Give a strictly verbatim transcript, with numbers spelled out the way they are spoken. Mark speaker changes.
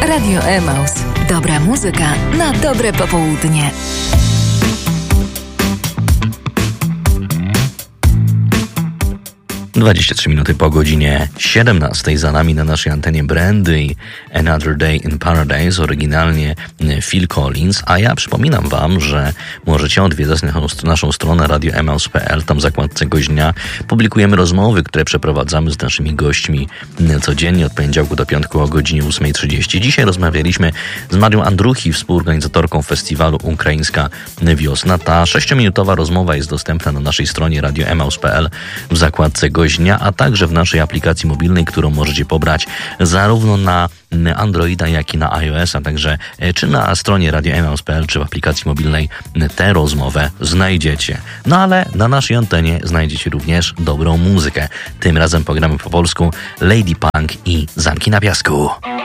Speaker 1: Radio Emaus. Dobra muzyka na dobre popołudnie.
Speaker 2: dwadzieścia trzy minuty po godzinie siedemnastej. Za nami na naszej antenie Brandy Another Day in Paradise, oryginalnie Phil Collins, a ja przypominam wam, że możecie odwiedzać naszą stronę radio emaus kropka p l. Tam w zakładce Gość Dnia publikujemy rozmowy, które przeprowadzamy z naszymi gośćmi codziennie od poniedziałku do piątku o godzinie ósma trzydzieści. Dzisiaj rozmawialiśmy z Marią Andruchi, współorganizatorką festiwalu Ukraińska Wiosna. Ta sześciominutowa rozmowa jest dostępna na naszej stronie radio emaus kropka p l w zakładce Gość Dnia, a także w naszej aplikacji mobilnej, którą możecie pobrać zarówno na Androida, jak i na iOS-a, także czy na stronie radio emaus kropka p l, czy w aplikacji mobilnej tę rozmowę znajdziecie. No ale na naszej antenie znajdziecie również dobrą muzykę. Tym razem pogramy po polsku Lady Punk i Zamki na Piasku.